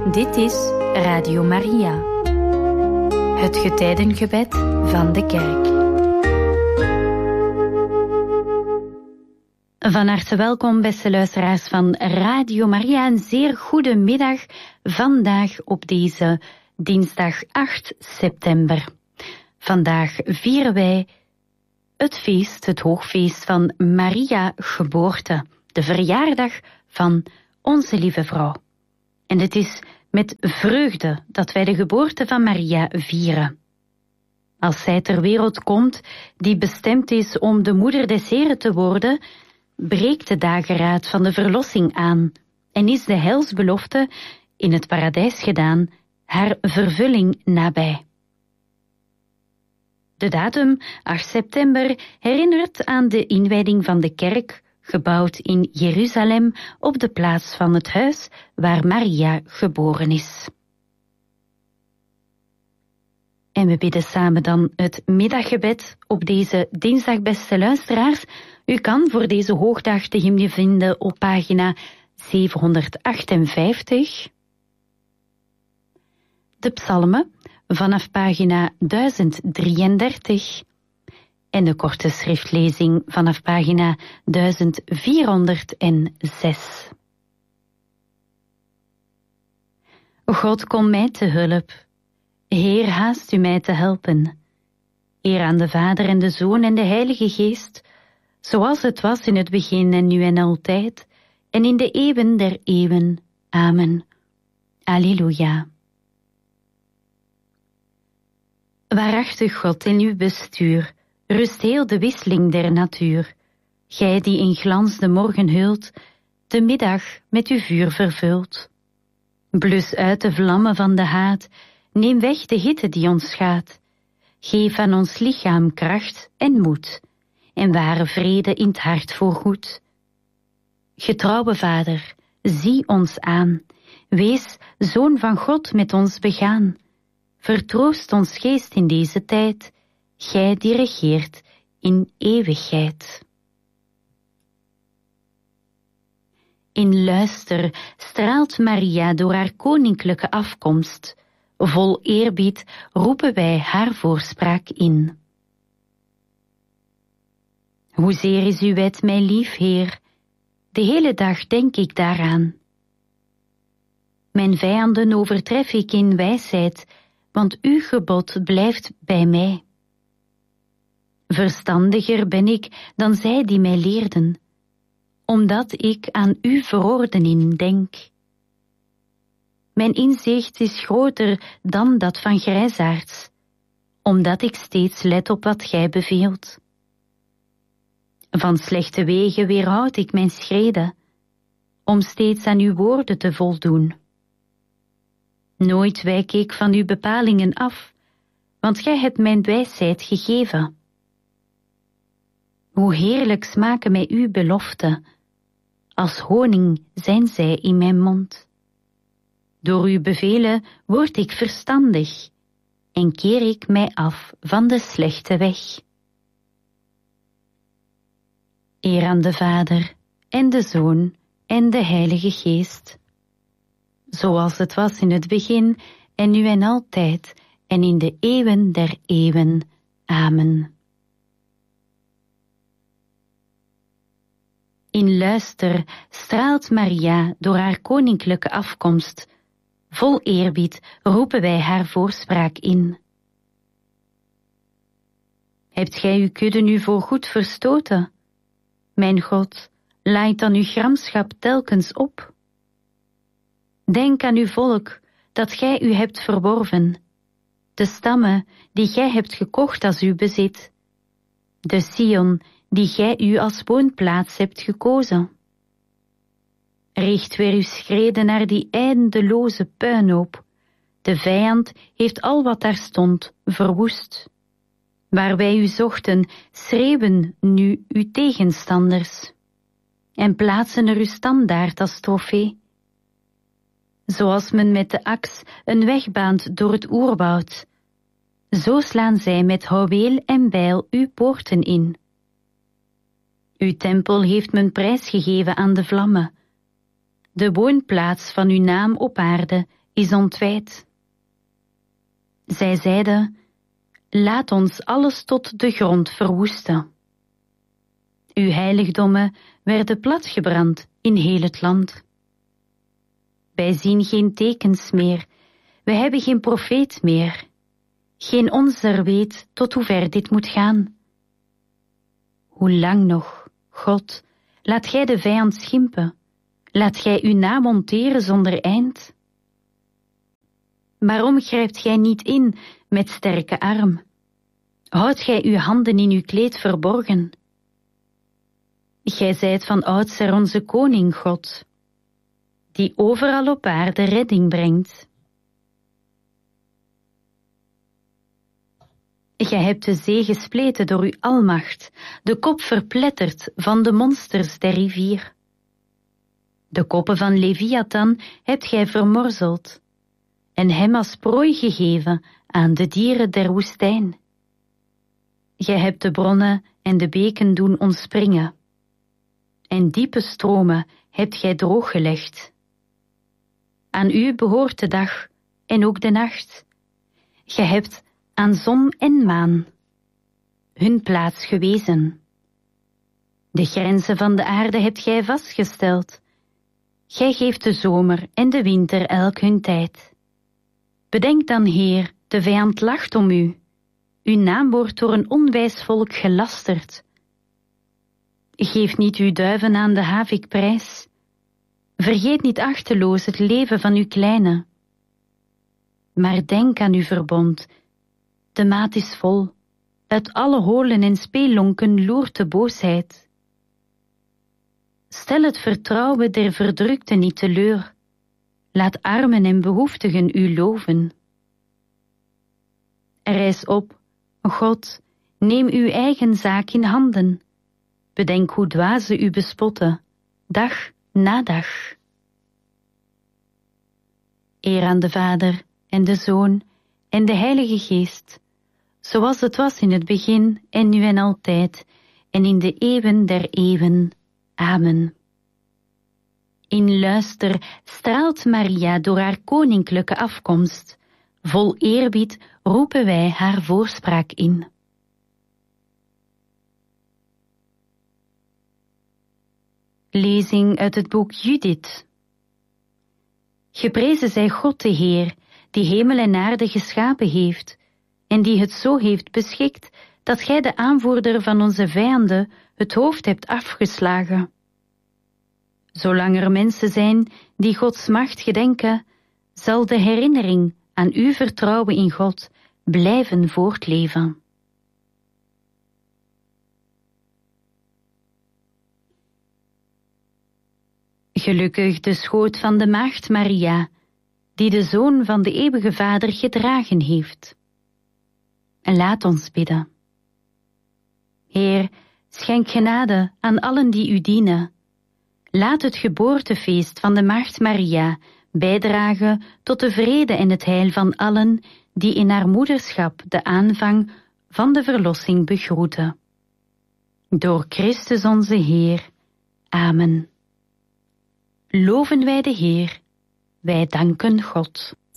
Dit is Radio Maria, het getijdengebed van de kerk. Van harte welkom, beste luisteraars van Radio Maria. Een zeer goede middag vandaag op deze dinsdag 8 september. Vandaag vieren wij het feest, het hoogfeest van Maria Geboorte, de verjaardag van onze lieve vrouw. En het is met vreugde dat wij de geboorte van Maria vieren. Als zij ter wereld komt, die bestemd is om de moeder des Heren te worden, breekt de dageraad van de verlossing aan en is de heilsbelofte in het paradijs gedaan, haar vervulling nabij. De datum 8 september herinnert aan de inwijding van de kerk, gebouwd in Jeruzalem op de plaats van het huis waar Maria geboren is. En we bidden samen dan het middaggebed op deze dinsdag, beste luisteraars. U kan voor deze hoogdag de hymne vinden op pagina 758. De psalmen vanaf pagina 1033 en de korte schriftlezing vanaf pagina 1406. God, kom mij te hulp. Heer, haast u mij te helpen. Eer aan de Vader en de Zoon en de Heilige Geest, zoals het was in het begin en nu en altijd, en in de eeuwen der eeuwen. Amen. Alleluia. Waarachtig God, in uw bestuur rust heel de wisseling der natuur. Gij die in glans de morgen hult, de middag met uw vuur vervult. Blus uit de vlammen van de haat, neem weg de hitte die ons schaadt. Geef aan ons lichaam kracht en moed, en ware vrede in het hart voorgoed. Getrouwe Vader, zie ons aan, wees Zoon van God met ons begaan. Vertroost ons geest in deze tijd, gij die regeert in eeuwigheid. In luister straalt Maria door haar koninklijke afkomst. Vol eerbied roepen wij haar voorspraak in. Hoezeer is uw wet mij lief, Heer, de hele dag denk ik daaraan. Mijn vijanden overtref ik in wijsheid, want uw gebod blijft bij mij. Verstandiger ben ik dan zij die mij leerden, omdat ik aan uw verordening denk. Mijn inzicht is groter dan dat van grijsaards, omdat ik steeds let op wat gij beveelt. Van slechte wegen weerhoud ik mijn schreden, om steeds aan uw woorden te voldoen. Nooit wijk ik van uw bepalingen af, want gij hebt mijn wijsheid gegeven. Hoe heerlijk smaken mij uw beloften, als honing zijn zij in mijn mond. Door uw bevelen word ik verstandig en keer ik mij af van de slechte weg. Eer aan de Vader en de Zoon en de Heilige Geest, zoals het was in het begin en nu en altijd en in de eeuwen der eeuwen. Amen. In luister straalt Maria door haar koninklijke afkomst. Vol eerbied roepen wij haar voorspraak in. Hebt gij uw kudde nu voorgoed verstoten? Mijn God, laait dan uw gramschap telkens op. Denk aan uw volk, dat gij u hebt verworven, de stammen die gij hebt gekocht als uw bezit, de Sion die gij u als woonplaats hebt gekozen. Richt weer uw schreden naar die eindeloze puinhoop. De vijand heeft al wat daar stond verwoest. Waar wij u zochten, schreeuwen nu uw tegenstanders en plaatsen er uw standaard als trofee. Zoals men met de aks een weg baant door het oerwoud, zo slaan zij met houweel en bijl uw poorten in. Uw tempel heeft men prijsgegeven aan de vlammen. De woonplaats van uw naam op aarde is ontwijd. Zij zeiden, laat ons alles tot de grond verwoesten. Uw heiligdommen werden platgebrand in heel het land. Wij zien geen tekens meer, wij hebben geen profeet meer. Geen onzer weet tot hoe ver dit moet gaan. Hoe lang nog, God, laat gij de vijand schimpen, laat gij uw naam monteren zonder eind? Waarom grijpt gij niet in met sterke arm? Houdt gij uw handen in uw kleed verborgen? Gij zijt van oudsher onze koning, God, die overal op aarde redding brengt. Gij hebt de zee gespleten door uw almacht, de kop verpletterd van de monsters der rivier. De koppen van Leviathan hebt gij vermorzeld, en hem als prooi gegeven aan de dieren der woestijn. Gij hebt de bronnen en de beken doen ontspringen, en diepe stromen hebt gij drooggelegd. Aan u behoort de dag en ook de nacht. Gij hebt aan zon en maan hun plaats gewezen. De grenzen van de aarde hebt gij vastgesteld. Gij geeft de zomer en de winter elk hun tijd. Bedenk dan, Heer, de vijand lacht om u. Uw naam wordt door een onwijs volk gelasterd. Geef niet uw duiven aan de havik prijs. Vergeet niet achteloos het leven van uw kleine. Maar denk aan uw verbond. De maat is vol. Uit alle holen en speellonken loert de boosheid. Stel het vertrouwen der verdrukten niet teleur. Laat armen en behoeftigen u loven. Rijs op, God, neem uw eigen zaak in handen. Bedenk hoe dwazen u bespotten, dag na dag. Eer aan de Vader en de Zoon en de Heilige Geest, zoals het was in het begin en nu en altijd, en in de eeuwen der eeuwen. Amen. In luister straalt Maria door haar koninklijke afkomst. Vol eerbied roepen wij haar voorspraak in. Lezing uit het boek Judith. Geprezen zij God de Heer, die hemel en aarde geschapen heeft, en die het zo heeft beschikt, dat gij de aanvoerder van onze vijanden het hoofd hebt afgeslagen. Zolang er mensen zijn die Gods macht gedenken, zal de herinnering aan uw vertrouwen in God blijven voortleven. Gelukkig de schoot van de maagd Maria, die de Zoon van de eeuwige Vader gedragen heeft. En laat ons bidden. Heer, schenk genade aan allen die u dienen. Laat het geboortefeest van de maagd Maria bijdragen tot de vrede en het heil van allen die in haar moederschap de aanvang van de verlossing begroeten. Door Christus onze Heer. Amen. Loven wij de Heer, wij danken God.